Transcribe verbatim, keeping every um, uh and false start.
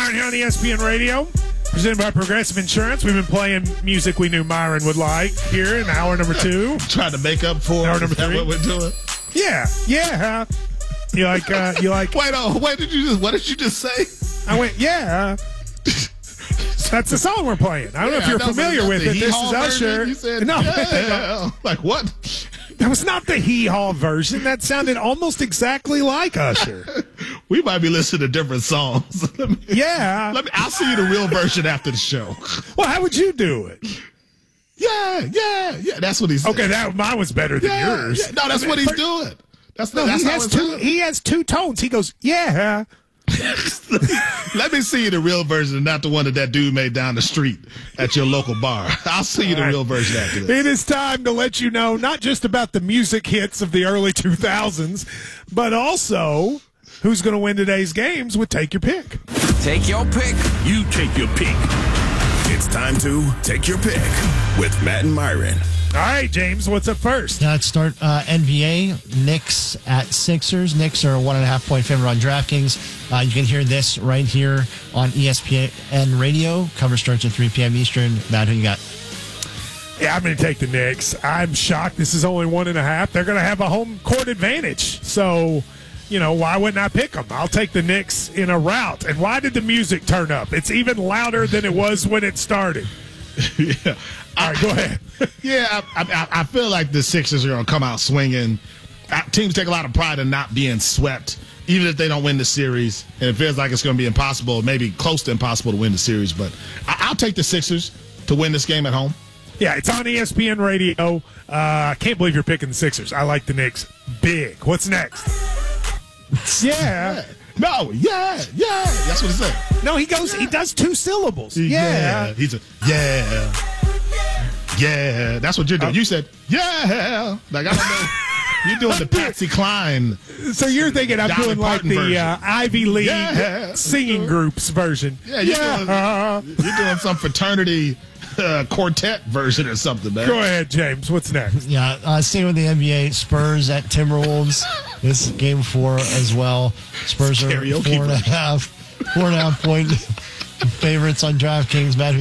Myron here on E S P N Radio, presented by Progressive Insurance. We've been playing music we knew Myron would like here in hour number two. Trying to make up for hour number Is that three. what we're doing? Yeah, yeah. You like? Uh, you like? Wait, oh, wait! Did you just? What did you just say? I went, yeah. That's the song we're playing. I don't know if you're familiar with it. This is Usher. You said, no, yeah. Like what? That was not the hee-haw version. That sounded almost exactly like Usher. We might be listening to different songs. Let me, Yeah. Let me. I'll see you the real version after the show. Well, how would you do it? Yeah, yeah, yeah. That's what he said. Okay, that mine was better than yeah, yours. yeah. No, that's I mean, what he's for, doing. That's no. that's He how has it's two. done. He has two tones. He goes, yeah. Let me see you the real version, not the one that that dude made down the street at your local bar. I'll see you the All right. real version after this. It is time to let you know not just about the music hits of the early two thousands, but also who's going to win today's games with Take Your Pick. Take your pick. You take your pick. It's time to take your pick with Matt and Myron. All right, James, what's up first? Now let's start uh, N B A. Knicks at Sixers. Knicks are a one and a half point favorite on DraftKings. Uh, you can hear this right here on E S P N Radio. Cover starts at three p.m. Eastern. Matt, who you got? Yeah, I'm going to take the Knicks. I'm shocked this is only one and a half. They're going to have a home court advantage. So, you know, why wouldn't I pick them? I'll take the Knicks in a rout. And why did the music turn up? It's even louder than it was when it started. Yeah. All right, go ahead. Yeah, I, I, I feel like the Sixers are going to come out swinging. Uh, Teams take a lot of pride in not being swept, even if they don't win the series. And it feels like it's going to be impossible, maybe close to impossible to win the series. But I, I'll take the Sixers to win this game at home. Yeah, it's on E S P N Radio. I uh, can't believe you're picking the Sixers. I like the Knicks big. What's next? Yeah. Yeah. No, yeah, yeah. That's what he said. No, he goes, he does two syllables. Yeah. He's a, yeah. Yeah. That's what you're doing. Uh, you said, yeah. Like, I don't know. You're doing the Patsy Cline. So you're thinking I'm Dolly doing like Parton the version. uh, Ivy League Yeah. singing groups version. Yeah, you're, Yeah. Doing, you're doing some fraternity uh, quartet version or something, man. Go ahead, James. What's next? Yeah, uh, staying with the N B A. Spurs at Timberwolves. This game four as well. Spurs are Karaoke four and a version. half, four and a half point favorites on DraftKings. Matt, who